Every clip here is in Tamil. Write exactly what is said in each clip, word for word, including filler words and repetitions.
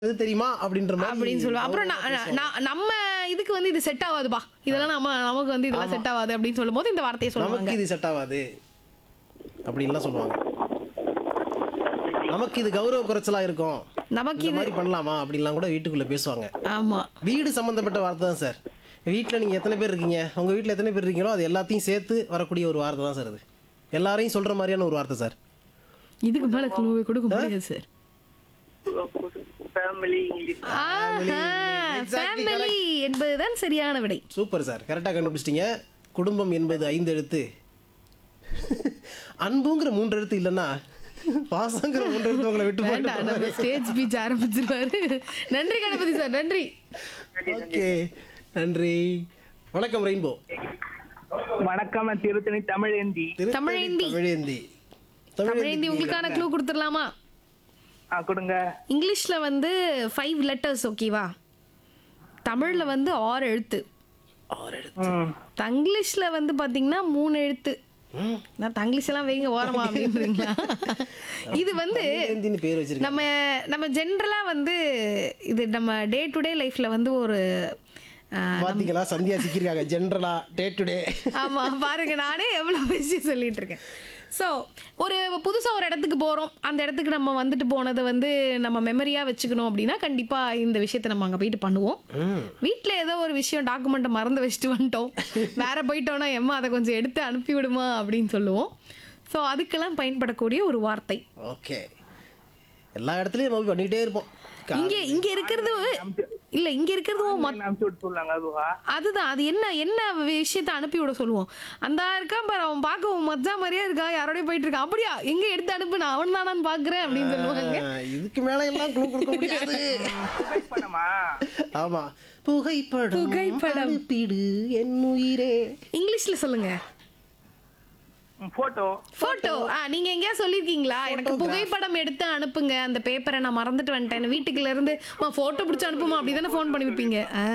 இது தெரியுமா அப்படின்ற மாதிரி அப்படின்னு சொல்லுவேன். அப்புறம் நான் நான் நம்ம இதுக்கு வந்து இது செட் ஆகாதுப்பா, இதெல்லாம் நம்ம நமக்கு வந்து இதெல்லாம் செட் ஆகாது அப்படின்னு சொல்லும்போது இந்த வார்த்தையை சொல்லுவாங்க. நமக்கு இது செட் ஆகாது அப்படின்லாம் சொல்லுவாங்க. நமக்கு இது கௌரவ குறைச்சலா இருக்கும், நமக்கு இந்த இது மாதிரி பண்ணலாமா அப்படின்லாம் கூட வீட்டுக்குள்ள பேசுவாங்க. ஆமா வீடு சம்பந்தப்பட்ட வார்த்தை தான் சார். வீட்டில் நீங்கள் எத்தனை பேர் இருக்கீங்க, உங்கள் வீட்டில் எத்தனை பேர் இருக்கீங்களோ அது எல்லாத்தையும் சேர்த்து வரக்கூடிய ஒரு வார்த்தை தான் சார். அது எல்லாரையும் சொல்கிற மாதிரியான ஒரு வார்த்தை சார். இதுக்கு மேல குழுவை கொடுக்க முடியாது சார். Family English. ஃபேமிலி என்பதுதான் சரியான விடை. சூப்பர் சார், கரெக்டாக கண்டுபிடிச்சிட்டீங்க. குடும்பம் என்பது ஐந்து எழுத்து, அன்புங்கிற மூன்று எழுத்து இல்லைன்னா பாசங்கிற மூன்று எழுத்து உங்களை விட்டு வேண்டாம், நம்ம போயிட்டு. Stage speech ஆரம்பிச்சிருவாரு. நன்றி கணபதி சார், நன்றி. ஓகே, நன்றி. வணக்கம் ரெயின்போ. வணக்கம், நான் திருத்தணி தமிழேந்தி. திருத்தணி தமிழேந்தி. தமிழேந்தி. தமிழேந்தி உங்களுக்கான க்ளூ கொடுத்துடலாமா? ஆ கொடுங்க. இங்கிலீஷ்ல வந்து ஃபைவ் லெட்டர்ஸ், ஓகேவா? தமிழ்ல வந்து ஆறு எழுத்து. ஆறு எழுத்து. ம். தங்கிலீஷ்ல வந்து பாத்தீங்கன்னா மூணு எழுத்து. ம். நான் தங்கிலீஷ் எல்லாம் வைங்க ஓரமா அப்படின்றீங்களா? இது வந்து தமிழேந்தின்னு பேர் வச்சிருக்கேன். நம்ம நம்ம ஜென்ரலா வந்து இது நம்ம டே டு டே லைஃப்ல வந்து ஒரு ஆஹ், பாத்தீங்களா, சந்தியா சிக்கிருக்காங்க ஜென்ரலா டே டு டே. ஆமா பாருங்க, நானே எவ்வளவு விஷயம் சொல்லிட்டு இருக்கேன். ஸோ ஒரு புதுசாக ஒரு இடத்துக்கு போகிறோம், அந்த இடத்துக்கு நம்ம வந்துட்டு போனதை வந்து நம்ம மெமரியாக வச்சுக்கணும் அப்படின்னா கண்டிப்பாக இந்த விஷயத்தை நம்ம அங்கே போயிட்டு பண்ணுவோம். வீட்டில் ஏதோ ஒரு விஷயம் டாக்குமெண்ட்டை மறந்து வச்சுட்டு வந்துட்டோம், வேற போயிட்டோம்னா எம்மா அதை கொஞ்சம் எடுத்து அனுப்பி விடுமா அப்படின்னு சொல்லுவோம். ஸோ அதுக்கெல்லாம் பயன்படக்கூடிய ஒரு வார்த்தை. ஓகே, எல்லா இடத்துலயும் நம்ம பண்ணிட்டே இருப்போம். இங்கே இங்கே இருக்கிறது இல்லை, இங்கே இருக்கிறது மத்- அனுப்பிச்சு விட்டு சொல்லாங்க அதுவா? அதுதான், அது என்ன என்ன விஷயத்தை அனுப்பி விட சொல்லுவோம். அந்த இருக்கான் பாரு, அவன் பார்க்க உன் மச்சா மாதிரியா இருக்கா, யாரோடய போயிட்டு இருக்கான், அப்படியா எங்க எடுத்து அனுப்பு, நான் அவன் தானான்னு பாக்குறேன் அப்படின்னு சொல்லுவாங்க. ஆஹ், இதுக்கு மேல எல்லாம் க்ளூ கொடுக்க முடியாது. புகைப்படமா? ஆமா, புகைப்படம் புகைப்படம். அனுப்பிடு என் உயிரே. இங்கிலீஷ்ல சொல்லுங்க. போட்டோ. போட்டோ. ஆ, நீங்க எங்கேயா சொல்லிருக்கீங்களா எனக்கு புகைப்படம் எடுத்து அனுப்புங்க, அந்த பேப்பரை நான் மறந்துட்டு வந்துட்டேன், வீட்டுக்குள்ள இருந்து போட்டோ பிடிச்சி அனுப்புமா அப்படிதானே ஃபோன் பண்ணிருப்பீங்க.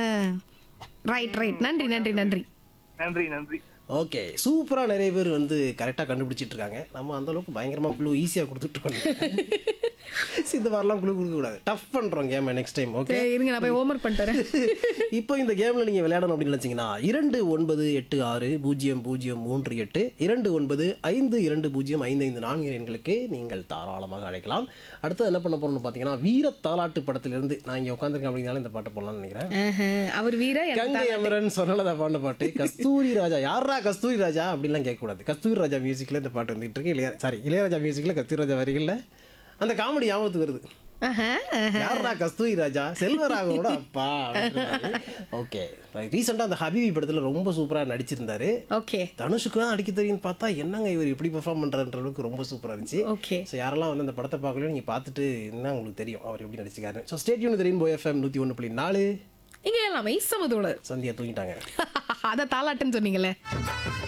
ரைட் ரைட், நன்றி நன்றி நன்றி. நன்றி நன்றி. ஓகே, சூப்பரா நிறைய பேர் வந்து கரெக்டா கண்டுபிடிச்சிட்டு இருக்காங்க. நம்ம அந்த அளவுக்கு பயங்கரமா க்ளூ ஈஸியா கொடுத்துட்டு இருக்கோம். இந்த மாதிரிலாம் க்ளூ கொடுக்க கூடாது, டஃப் பண்றோம் கேம் நெக்ஸ்ட் டைம். ஓகே, சரி, இருங்க நான் போய் ஹோம்வொர்க் பண்ணிட்டேன். இப்போ இந்த கேம்ல நீங்க விளையாடணும் அப்படின்னு நினைச்சீங்கன்னா இரண்டு ஒன்பது எட்டு ஆறு பூஜ்ஜியம் பூஜ்ஜியம் மூன்று எட்டு இரண்டு ஒன்பது ஐந்து இரண்டு பூஜ்ஜியம் ஐந்து ஐந்து நான்கு எண்களுக்கு நீங்கள் தாராளமாக அழைக்கலாம். அடுத்து என்ன பண்ண போறோம்னு பாத்தீங்கன்னா, வீர தாலாட்டு படத்திலிருந்து நான் இங்க உட்காந்துருக்கேன் அப்படின்னால இந்த பாட்டு போடலாம்னு நினைக்கிறேன். அவர் வீர கங்கை அமரன் சொன்னலதா பாடின பாட்டு. கஸ்தூரி ராஜா, யாரா கஸ்தூரி ராஜா அப்படின்லாம் கேட்கக்கூடாது. கஸ்தூரி ராஜா மியூசிக்ல இந்த பாட்டு வந்துட்டு இருக்கு. இளைய சாரி இளையராஜா மியூசிக்ல கஸ்தூரி ராஜா வரிகள்ல அந்த காமெடி ஞாபகத்துக்கு வருது. யாரா கஸ்தூரி ராஜா, செல்வராகவோட அப்பா. ஓகே, ரீசெண்டா அந்த ஹபிபி படத்துல ரொம்ப சூப்பரா நடிச்சிருந்தாரு. ஓகே தனுஷுக்கு தான் அடிக்க தெரியும் பார்த்தா என்னங்க இவர் இப்படி பெர்ஃபார்ம் பண்றன்ற அளவுக்கு ரொம்ப சூப்பரா இருந்துச்சு. ஓகே. ஸோ யாரெல்லாம் வந்து அந்த படத்தை பார்க்கலையோ நீங்க பார்த்துட்டு என்ன உங்களுக்கு தெரியும் அவர் எப்படி நடிச்சிருக்காரு. ஸோ ஸ்டேட் யூன் ரெயின்போ எஃப்எம் நூற்றி ஒன்று புள்ளி நாலு. இங்க எல்லாமே சமதோட சந்தியா தூங்கிட்டாங்க. அத தாலாட்டுன்னு சொன்னீங்களே.